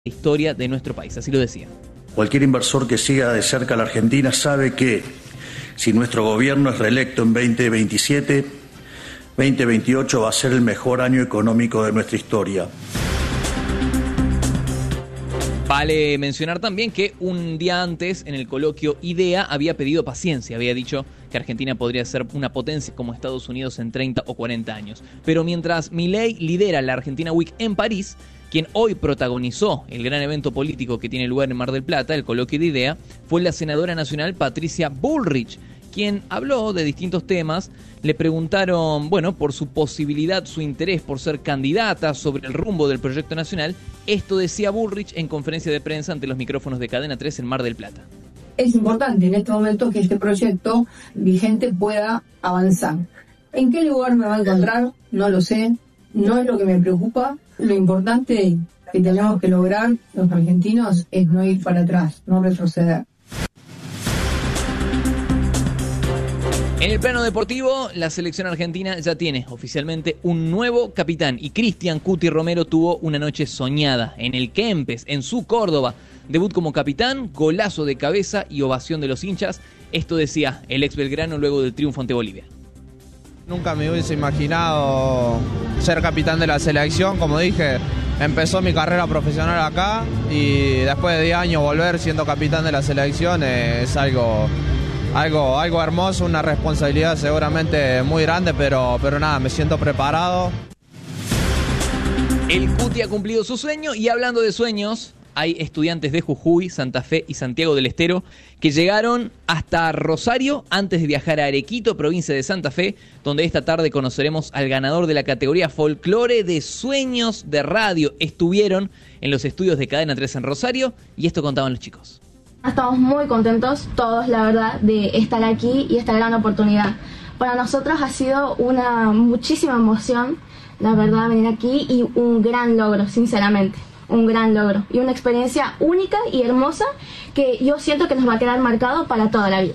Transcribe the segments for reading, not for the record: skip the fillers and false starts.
historia de nuestro país, así lo decía. Cualquier inversor que siga de cerca a la Argentina sabe que si nuestro gobierno es reelecto en 2027, 2028 va a ser el mejor año económico de nuestra historia. Vale mencionar también que un día antes, en el coloquio IDEA, había pedido paciencia, había dicho que Argentina podría ser una potencia como Estados Unidos en 30 o 40 años. Pero mientras Milei lidera la Argentina Week en París, quien hoy protagonizó el gran evento político que tiene lugar en Mar del Plata, el coloquio de IDEA, fue la senadora nacional Patricia Bullrich, quien habló de distintos temas. Le preguntaron, por su posibilidad, su interés por ser candidata, sobre el rumbo del proyecto nacional. Esto decía Bullrich en conferencia de prensa ante los micrófonos de Cadena 3 en Mar del Plata. Es importante en este momento que este proyecto vigente pueda avanzar. ¿En qué lugar me va a encontrar? No lo sé, no es lo que me preocupa. Lo importante que tenemos que lograr los argentinos es no ir para atrás, no retroceder. En el plano deportivo, la selección argentina ya tiene oficialmente un nuevo capitán y Cristian Cuti Romero tuvo una noche soñada en el Kempes, en su Córdoba. Debut como capitán, golazo de cabeza y ovación de los hinchas. Esto decía el ex belgrano luego del triunfo ante Bolivia. Nunca me hubiese imaginado ser capitán de la selección, como dije, empezó mi carrera profesional acá y después de 10 años volver siendo capitán de la selección es algo hermoso, una responsabilidad seguramente muy grande, pero nada, me siento preparado. El Cuti ha cumplido su sueño y hablando de sueños, hay estudiantes de Jujuy, Santa Fe y Santiago del Estero que llegaron hasta Rosario antes de viajar a Arequito, provincia de Santa Fe, donde esta tarde conoceremos al ganador de la categoría Folclore de Sueños de Radio. Estuvieron en los estudios de Cadena 3 en Rosario y esto contaban los chicos. Estamos muy contentos todos, la verdad, de estar aquí y esta gran oportunidad. Para nosotros ha sido una muchísima emoción, la verdad, venir aquí y un gran logro, sinceramente. Un gran logro y una experiencia única y hermosa que yo siento que nos va a quedar marcado para toda la vida.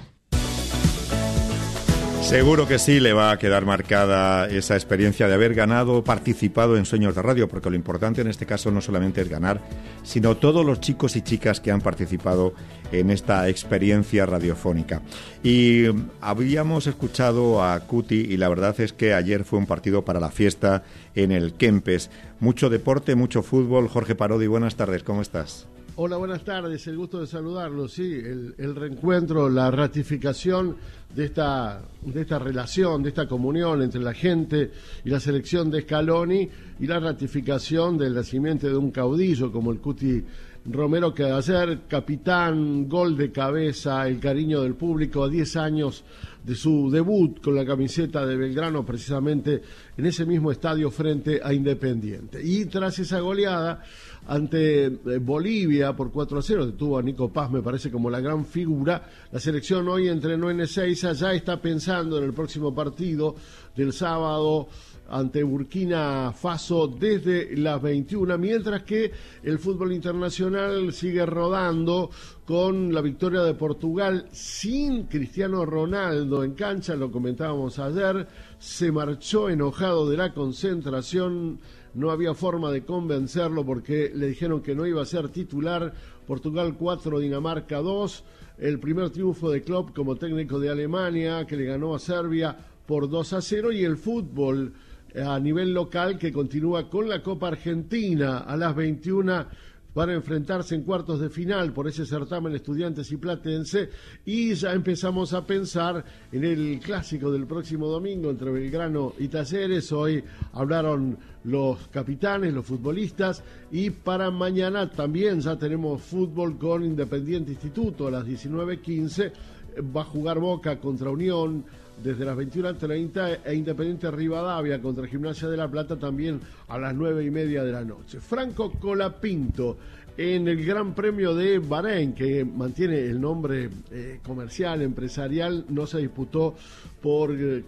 Seguro que sí le va a quedar marcada esa experiencia de haber ganado, participado en Sueños de Radio, porque lo importante en este caso no solamente es ganar, sino todos los chicos y chicas que han participado en esta experiencia radiofónica. Y habíamos escuchado a Cuti y la verdad es que ayer fue un partido para la fiesta en el Kempes. Mucho deporte, mucho fútbol. Jorge Parodi, buenas tardes, ¿cómo estás? Hola, buenas tardes, el gusto de saludarlos. Sí, el reencuentro, la ratificación de esta relación, de esta comunión entre la gente y la selección de Scaloni y la ratificación del nacimiento de un caudillo como el Cuti Romero, que al ser capitán, gol de cabeza, el cariño del público a 10 años de su debut con la camiseta de Belgrano, precisamente en ese mismo estadio frente a Independiente. Y tras esa goleada ante Bolivia por 4-0, detuvo a Nico Paz, me parece, como la gran figura. La selección hoy entrenó en Ezeiza, ya está pensando en el próximo partido del sábado ante Burkina Faso desde las 21, mientras que el fútbol internacional sigue rodando con la victoria de Portugal sin Cristiano Ronaldo en cancha, lo comentábamos ayer, se marchó enojado de la concentración, no había forma de convencerlo porque le dijeron que no iba a ser titular. Portugal 4, Dinamarca 2, el primer triunfo de Klopp como técnico de Alemania, que le ganó a Serbia por 2-0, y el fútbol a nivel local que continúa con la Copa Argentina a las 21 para enfrentarse en cuartos de final por ese certamen Estudiantes y Platense, y ya empezamos a pensar en el clásico del próximo domingo entre Belgrano y Talleres. Hoy hablaron los capitanes, los futbolistas, y para mañana también ya tenemos fútbol con Independiente Instituto a las 19:15, va a jugar Boca contra Unión desde las 21:30 e Independiente Rivadavia contra Gimnasia de la Plata también a las 9:30 de la noche. Franco Colapinto en el Gran Premio de Bahrein, que mantiene el nombre comercial, empresarial, no se disputó porque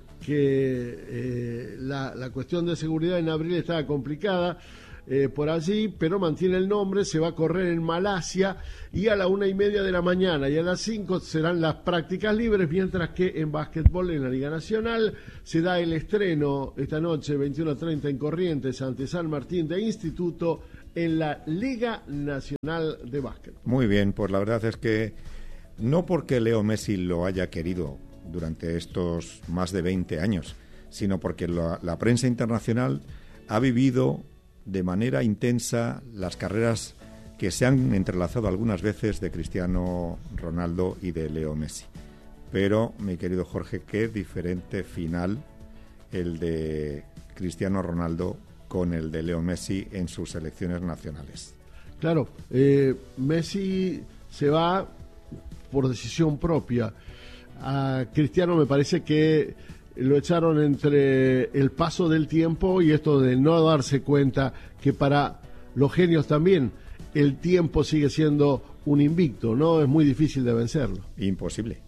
la cuestión de seguridad en abril estaba complicada por allí, pero mantiene el nombre. Se va a correr en Malasia y a la 1:30 de la mañana y a las 5 serán las prácticas libres, mientras que en básquetbol en la Liga Nacional se da el estreno esta noche 21:30 en Corrientes ante San Martín de Instituto en la Liga Nacional de Básquet. Muy bien, pues la verdad es que no porque Leo Messi lo haya querido durante estos más de 20 años, sino porque la prensa internacional ha vivido de manera intensa las carreras que se han entrelazado algunas veces de Cristiano Ronaldo y de Leo Messi. Pero, mi querido Jorge, qué diferente final el de Cristiano Ronaldo con el de Leo Messi en sus selecciones nacionales. Claro, Messi se va por decisión propia. A Cristiano me parece que lo echaron entre el paso del tiempo y esto de no darse cuenta que para los genios también el tiempo sigue siendo un invicto, ¿no? Es muy difícil de vencerlo. Imposible.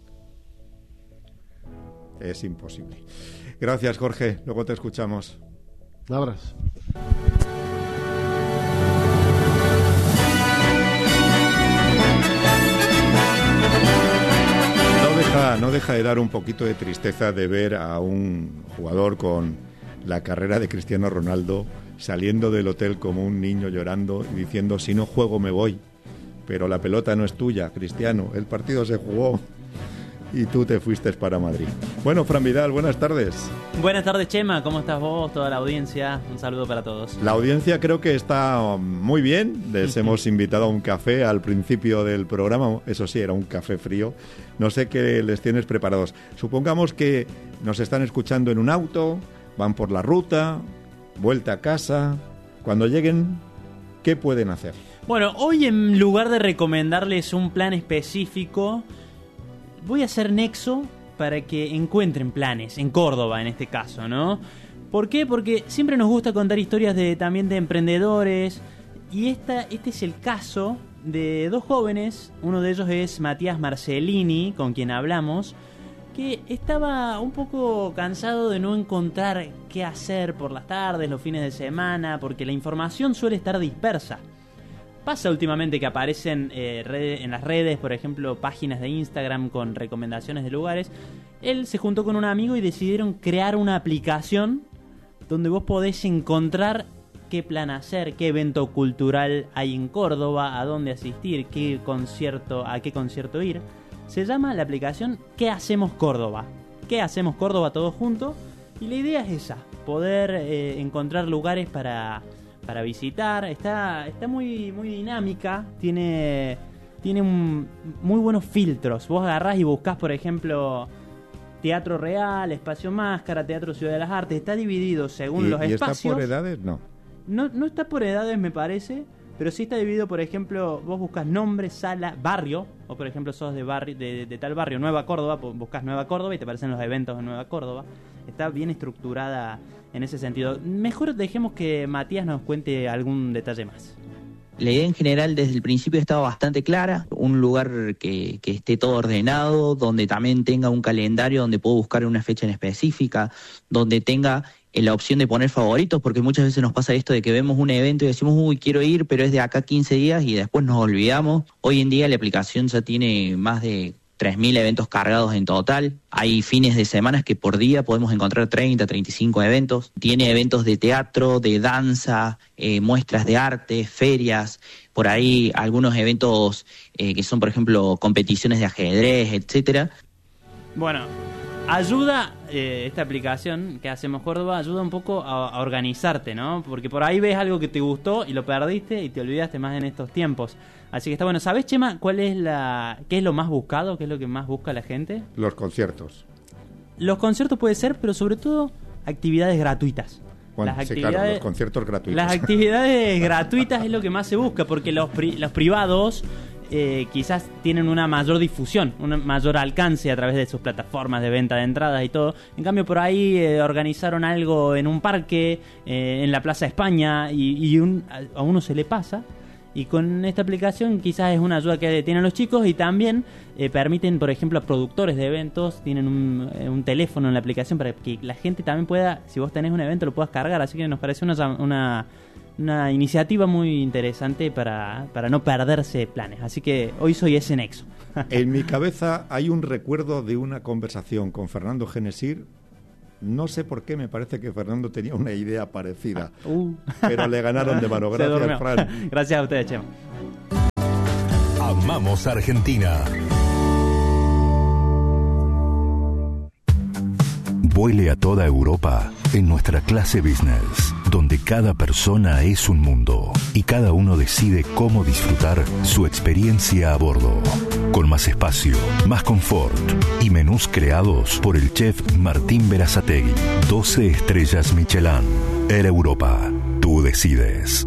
Es imposible. Gracias, Jorge. Luego te escuchamos. Un abrazo. No deja de dar un poquito de tristeza de ver a un jugador con la carrera de Cristiano Ronaldo saliendo del hotel como un niño llorando y diciendo: si no juego me voy, pero la pelota no es tuya, Cristiano, el partido se jugó y tú te fuiste para Madrid. Bueno, Fran Vidal, buenas tardes. Buenas tardes, Chema, ¿cómo estás vos? Toda la audiencia, un saludo para todos. La audiencia creo que está muy bien. Les hemos invitado a un café al principio del programa, eso sí, era un café frío. No sé qué les tienes preparados. Supongamos que nos están escuchando en un auto, van por la ruta, vuelta a casa. Cuando lleguen, ¿qué pueden hacer? Bueno, hoy en lugar de recomendarles un plan específico, voy a hacer nexo para que encuentren planes, en Córdoba en este caso, ¿no? ¿Por qué? Porque siempre nos gusta contar historias también de emprendedores, y este es el caso de dos jóvenes. Uno de ellos es Matías Marcellini, con quien hablamos, que estaba un poco cansado de no encontrar qué hacer por las tardes, los fines de semana, porque la información suele estar dispersa. Pasa últimamente que aparecen en las redes, por ejemplo, páginas de Instagram con recomendaciones de lugares. Él se juntó con un amigo y decidieron crear una aplicación donde vos podés encontrar qué plan hacer, qué evento cultural hay en Córdoba, a dónde asistir, a qué concierto ir. Se llama la aplicación ¿Qué hacemos Córdoba? ¿Qué hacemos Córdoba todos juntos? Y la idea es esa, poder encontrar lugares para visitar. Está muy dinámica, tiene muy buenos filtros. Vos agarrás y buscás, por ejemplo, Teatro Real, Espacio Máscara, Teatro Ciudad de las Artes. Está dividido según los espacios. ¿Y está por edades? No está por edades, me parece, pero sí está dividido. Por ejemplo, vos buscas nombre, sala, barrio, o por ejemplo sos de tal barrio, Nueva Córdoba, buscas Nueva Córdoba y te aparecen los eventos de Nueva Córdoba. Está bien estructurada en ese sentido. Mejor dejemos que Matías nos cuente algún detalle más. La idea en general desde el principio estaba bastante clara, un lugar que esté todo ordenado, donde también tenga un calendario donde puedo buscar una fecha en específica, donde tenga la opción de poner favoritos, porque muchas veces nos pasa esto de que vemos un evento y decimos, uy, quiero ir, pero es de acá 15 días y después nos olvidamos. Hoy en día la aplicación ya tiene más de 3.000 eventos cargados en total. Hay fines de semana que por día podemos encontrar 30, 35 eventos. Tiene eventos de teatro, de danza, muestras de arte, ferias, por ahí algunos eventos que son, por ejemplo, competiciones de ajedrez, etcétera. Bueno, ayuda esta aplicación que hacemos Córdoba, ayuda un poco a organizarte, ¿no? Porque por ahí ves algo que te gustó y lo perdiste y te olvidaste más en estos tiempos. Así que está bueno. ¿Sabés, Chema, qué es lo más buscado? ¿Qué es lo que más busca la gente? Los conciertos. Los conciertos puede ser, pero sobre todo actividades gratuitas. Bueno, sí, claro, los conciertos gratuitos. Las actividades gratuitas es lo que más se busca, porque los privados quizás tienen una mayor difusión, un mayor alcance a través de sus plataformas de venta de entradas y todo. En cambio, por ahí organizaron algo en un parque, en la Plaza España, y a uno se le pasa. Y con esta aplicación quizás es una ayuda que tienen los chicos, y también permiten, por ejemplo, a productores de eventos, tienen un teléfono en la aplicación para que la gente también pueda, si vos tenés un evento, lo puedas cargar. Así que nos parece una iniciativa muy interesante para no perderse planes. Así que hoy soy ese nexo. En mi cabeza hay un recuerdo de una conversación con Fernando Genesir No sé por qué, me parece que Fernando tenía una idea parecida. Pero le ganaron de mano. Gracias, Fran. Gracias a ustedes, Chema. Amamos Argentina. Vuele a toda Europa en nuestra clase business, donde cada persona es un mundo y cada uno decide cómo disfrutar su experiencia a bordo. Con más espacio, más confort y menús creados por el chef Martín Berazategui. 12 estrellas Michelin. Air Europa. Tú decides.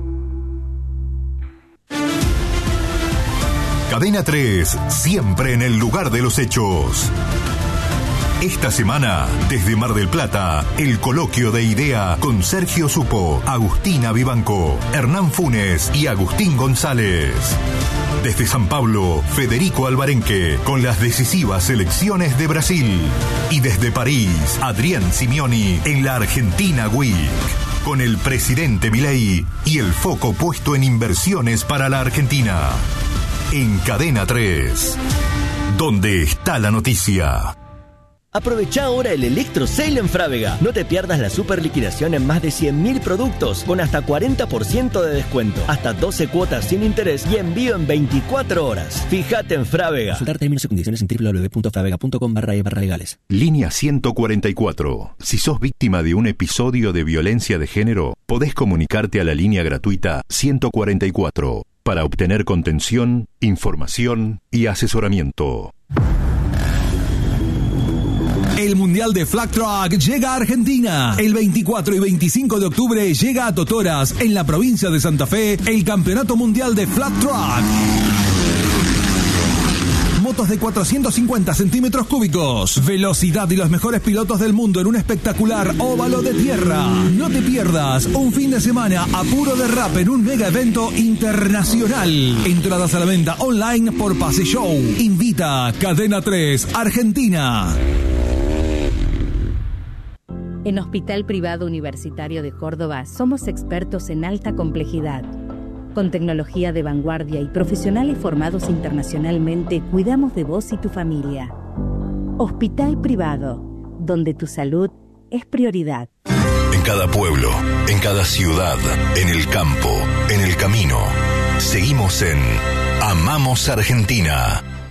Cadena 3, siempre en el lugar de los hechos. Esta semana, desde Mar del Plata, el coloquio de IDEA con Sergio Supo, Agustina Vivanco, Hernán Funes y Agustín González. Desde San Pablo, Federico Alvarenque, con las decisivas elecciones de Brasil. Y desde París, Adrián Simeoni en la Argentina Week, con el presidente Milei y el foco puesto en inversiones para la Argentina. En Cadena 3, donde está la noticia. Aprovecha ahora el Electro Sale en Frávega. No te pierdas la super liquidación en más de 100.000 productos con hasta 40% de descuento, hasta 12 cuotas sin interés y envío en 24 horas. Fíjate en Frávega. Consultar términos y condiciones en www.fravega.com/legales. Línea 144. Si sos víctima de un episodio de violencia de género, podés comunicarte a la línea gratuita 144 para obtener contención, información y asesoramiento. El Mundial de Flag Track llega a Argentina. El 24 y 25 de octubre llega a Totoras, en la provincia de Santa Fe, el Campeonato Mundial de Flag Track. Motos de 450 centímetros cúbicos, velocidad y los mejores pilotos del mundo en un espectacular óvalo de tierra. No te pierdas un fin de semana a puro derrape en un mega evento internacional. Entradas a la venta online por Pase Show. Invita Cadena 3 Argentina. En Hospital Privado Universitario de Córdoba somos expertos en alta complejidad. Con tecnología de vanguardia y profesionales formados internacionalmente, cuidamos de vos y tu familia. Hospital Privado, donde tu salud es prioridad. En cada pueblo, en cada ciudad, en el campo, en el camino, seguimos en Amamos Argentina.